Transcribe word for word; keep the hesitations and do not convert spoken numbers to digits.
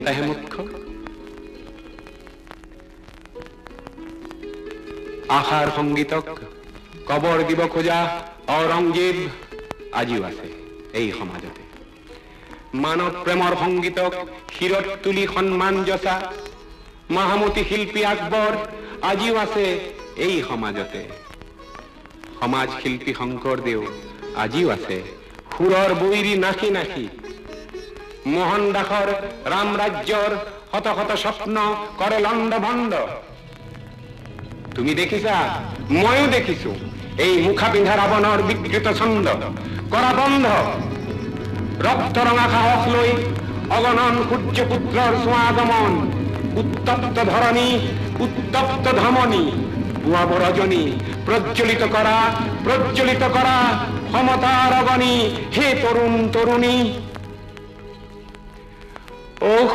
তাহে মুখ্য আশাৰ সংগীতক কবৰ দিব খোজা ঔৰংজেব আজিও আছে এই সমাজতে। মানৱ প্ৰেমৰ সংগীতক শিৰত তুলি সন্মান যচা মহামতী শিল্পী আকবৰ আজিও আছে এই সমাজতে। সমাজ শিল্পী শংকৰদেৱ আজিও আছে সুৰৰ বৈৰী নাচি নাচি। মোহন দাসৰ ৰাম ৰাজ্যৰ শত শত স্বপ্ন কৰে লণ্ড ভণ্ড। তুমি দেখিছা, ময়ো দেখিছো এই মুখা পিন্ধা ৰাৱণৰ বিকৃত ছন্দ কৰা বন্ধ। ৰক্ত ৰঙা সাহস লৈ অগণন সূৰ্যপুত্ৰৰ ছোঁৱা আগমন। উত্তপ্ত ধৰণী উত্তপ্ত ধমনী পুৱাব ৰজনী প্ৰজ্বলিত কৰা প্ৰজ্বলিত কৰা সমতাৰ অগণী। হে তৰুণ তৰুণী, ও